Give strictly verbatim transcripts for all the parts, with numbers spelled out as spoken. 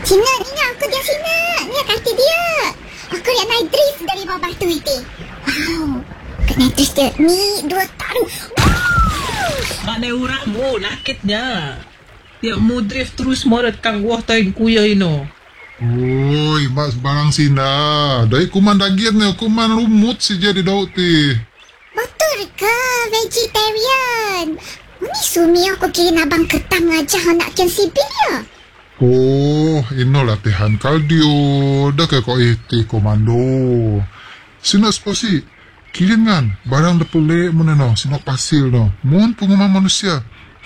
Cina, ni aku dia Cina. Ni kaki dia. Aku lihat naik drift dari bawah batu itu. Wow. Kena drift dia. Ni dua taruh. Wow. Mana orang mo, nakitnya. Ya, mo drift terus morat kang wah tayo kuya ino. Oi, mas barang Cina. Dari kuman daging ni, kuman lumut si jadi daun ti. Betul ke vegetarian? Ni sumi aku kira abang ketang aja nak kian sipil ya. Oh, ino latihan kardio. Dah ke kau iti komando. Sina sposi. Kirin kan, barang depulek mana no, sinok pasil no. Mohon pengumuman manusia.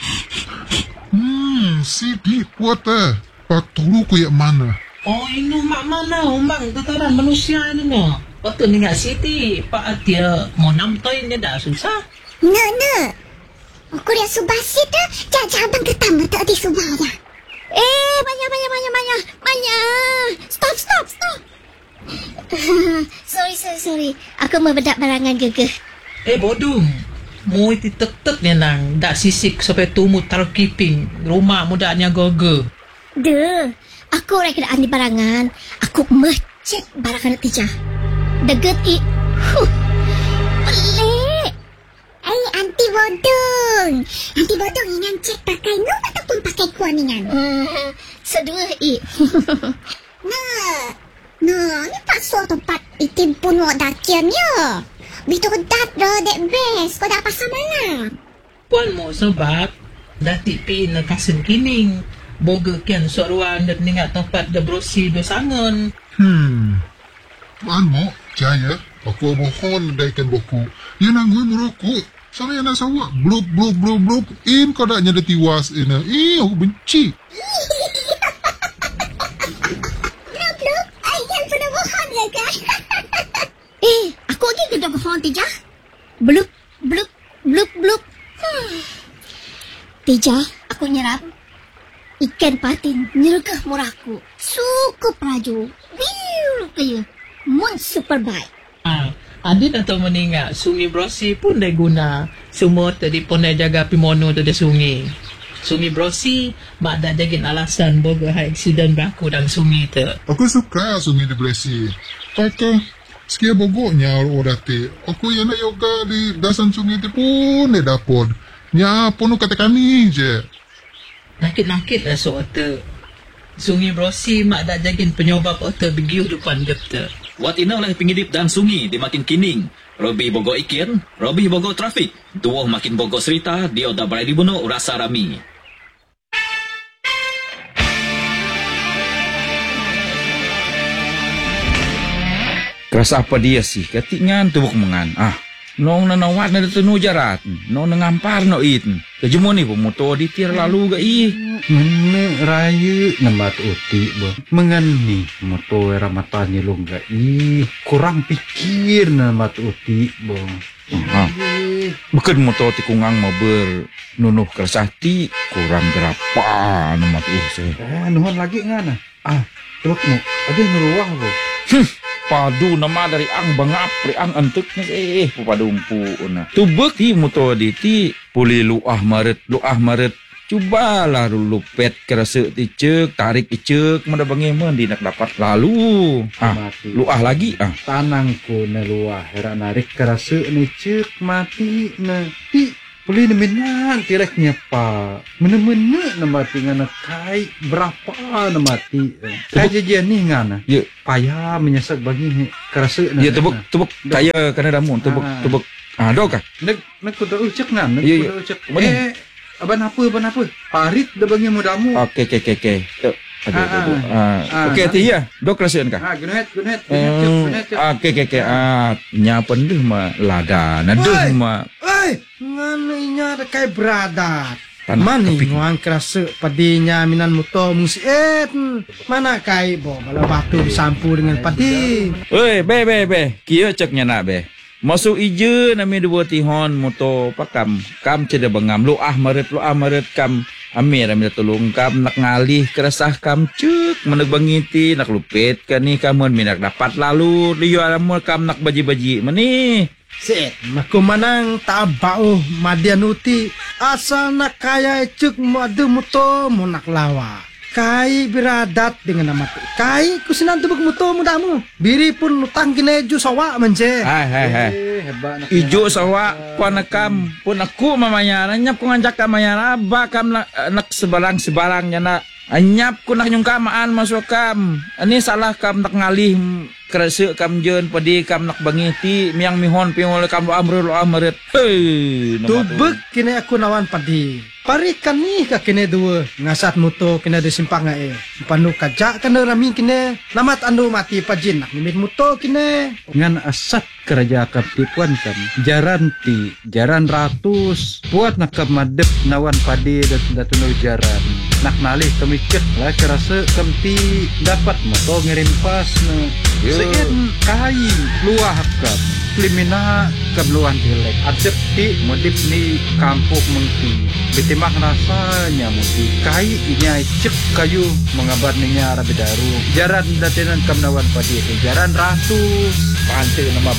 Hmm, si di kuat eh. Pak tolu ku yak mana? Oh, ino mak mana umbang tataran manusia ini no. Waktu ni nggak siti, Pak dia mau namtoy niya dah susah. No, no. Aku lihat subasit dah. Jangan abang ketang tak di subaya. Eh, banyak, banyak, banyak, banyak. Banyak. Stop, stop, stop. sorry, sorry, sorry. Aku membedak barangan gegeh. Eh, bodoh. Mu iti tek-tek ni nang. Dak sisik sampai tumu taruh keeping. Rumah mudanya goge. Duh. Aku orang kena andi barangan. Aku mecek barangan tijah. Deget i. Huh. Pelik. Eh, anti bodong. Anti bodong ingan cek pakai no ataupun pakai kuaningan? Hmm, sedua i. No. No, ni tak suatu tempat itim pun wak dakian ya. Bitu dat dah dek best. Kau dah pasal mana? Puan mo sebab dati pi na kasin kining. Boga kian soruan dan ningat tempat da brosi do sangon. Hmm. Tuan mo, jaya. Aku mohon daikan buku. Ia nangguin merokok. Sama yang nak sawak. Blub, blub, blub, blub. In kau dah nyada tiwas ini. Eh, aku benci. Blub, blub. Ay, yang sudah mohon ya kan? Eh, aku lagi kena bohong tijah. Blup, blup, blup, blup. Hmm. Tijah, aku nyerap. Ikan patin nyergah muraku. Suku praju. Biu kaya. Mun super bike. Ah, adin atau meninggal sungai Brosi pun dah guna. Semua tadi pun dah jaga pimono tu dah sungai. Sungai Brosi mak dah jagin alasan boga hai aksiden berlaku dalam sungai tu. Aku suka sungai di Blesi. Pakai sekian bogoknya orang ti. Aku yang nak yoga di dasan sungai ti pun dah dapur. Nya pun kata kami je. Nakit-nakit lah soal tu. Sungai Brosi mak dah jagin penyobab otak begiu depan gepta. Wat ina oleh pengidip dan sungi di makin kining. Robi bogo ikin, Robi bogo trafik. Dua makin bogo serita, dia dah balai dibunuh rasa rami. Kerasa apa dia sih? Ketingan tubuk mengan. Ah, nong nanawat na datu jarat. Nong nangampar no it. Kejemu ni pemoto di tir lalu ga ih. Mene raya namat uti bo. Mengani moto era matanya longga ih. Kurang pikir namat uti bo. Ha. Bukan moto ti kungang mau ber nunuh kersati kurang berapa namat uh se. Eh nuhun lagi ngana. Ah, truk mo. Ada nuruah bo. Hm. Padu nama dari ang bangap pri ang antuknya eh pupadumpu una. Tubek ti moto di ti puli luah maret luah maret. Cubalah lupet kerasa ti cek tarik icek mana bangemen di nak dapat lalu. Ah, luah lagi ah. Tanangku na luah hera narik kerasa ni cek mati na ti puli nemenan tireknya pa. Mene-mene na mati ngana kai berapa na mati. Kai jajan ni ngana. Ya. Payah menyesak bagi kerasa na. Ya tebuk tebuk kaya kana damun tebuk ah. tebuk ah do ka. Nek nek kudu ucek nan nek ya, kudu ucek. Eh aban apa aban apa? Parit da bagi mudamu. Okey okey okey okey. Aduh ah, aduh. Ah, ah, okey ti ya. Do kerasean ka? Ah gunet gunet Hmm, okey okey okey. Ah nya pendeh ma lada. Nadeh ma. Oi, nganu nya ada kai beradat. Tanah Mani kepik. nguang kerasa padinya minan muto musi et. Mana kai bo bala batu disampu dengan padi. Oi, be be be. Kieu ceknya nak be. Masuk ije nami dua tihon moto pakam. Kam cede bengam lu ah maret lu ah maret kam. Amir amir tolong kam nak ngalih kerasah kam cek meneg bangiti nak lupit kan ni kamun minak dapat lalu liu alamul kam nak baji-baji mani. Set, maku manang tabau madian uti asal nak kaya cek madu muto mo nak lawa. Kai biradat dengan nama tu. Kai kusinan tu bermutu muda mu. Biri pun utang kene ju sawa manje. Hai hai hai. Eh, hebat nak. Ijo sawa panakam pun aku mamanya nyap ko nganjak kamaya ba kam nak, nak sebarang sebarangnya nak anyap ko nak nyung kamaan masuk kam. Ani salah kam nak ngalih kerasa kam jeun padi kam nak bangiti miang mihon piol kam lo amrul lo amret. Hei. Tubek kene aku nawan padi. Parikan ni ka kene dua ngasat muto kene de simpang ngae. Panu kajak kene rami kene lamat anu mati pajin nak nimit muto kene. Ngan asat kerja kaptipuan kam. Jaran ti, jaran ratus. Buat nak kemadep nawan padi dan datuno jaran. Nak nalih kemikit lah kerasa kamti dapat moto ngirim pas na. Sein kai luah kam. Klimina kabluan dilek. Adep ti modip ni kampung mengti. Bitimah rasanya muti. Kai inya cek kayu mengabar ninya rabi daru. Jaran datinan kam nawan padi. Jaran ratus. Pantai nama